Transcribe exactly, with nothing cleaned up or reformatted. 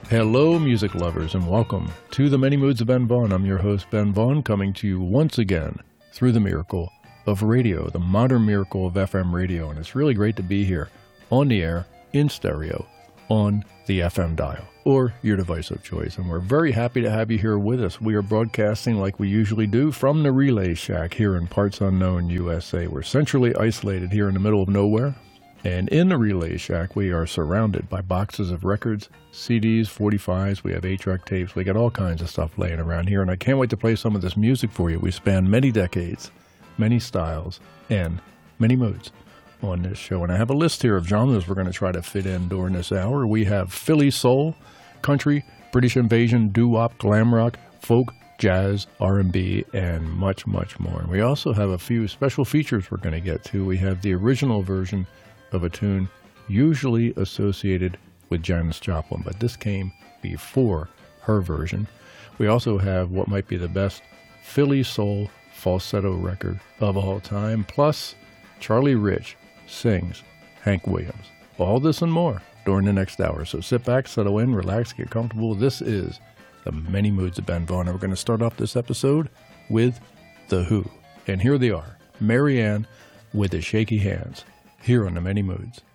Hello, music lovers, and welcome to the Many Moods of Ben Vaughn. I'm your host, Ben Vaughn, coming to you once again through the miracle of radio, the modern miracle of F M radio, and it's really great to be here on the air, in stereo, on the F M dial, or your device of choice, and we're very happy to have you here with us. We are broadcasting like we usually do from the Relay Shack here in parts unknown U S A. We're centrally isolated here in the middle of nowhere. And in the Relay Shack, we are surrounded by boxes of records, C Ds, forty-fives, we have eight-track tapes, we got all kinds of stuff laying around here, and I can't wait to play some of this music for you. We span many decades, many styles, and many moods on this show. And I have a list here of genres we're going to try to fit in during this hour. We have Philly soul, country, British invasion, doo-wop, glam rock, folk, jazz, R and B, and much, much more. And we also have a few special features we're going to get to. We have the original version of a tune usually associated with Janis Joplin, but this came before her version. We also have what might be the best Philly soul falsetto record of all time, plus Charlie Rich sings Hank Williams. All this and more during the next hour. So sit back, settle in, relax, get comfortable. This is the Many Moods of Ben Vaughn, and we're going to start off this episode with The Who. And here they are, Mary Ann with the Shaky Hands, here on the Many Moods